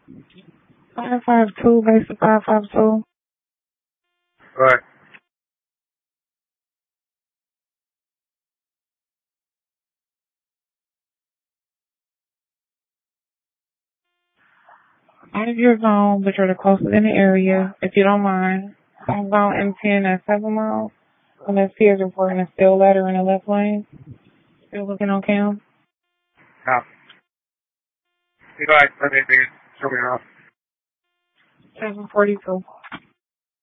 552, basic 552. Right. Out of your zone, but you're the closest in the area. If you don't mind, I'm zone M10 at 7 miles. And this here is reporting a steel ladder in the left lane. Still looking on cam. Yeah. You guys, let me show me off. 742.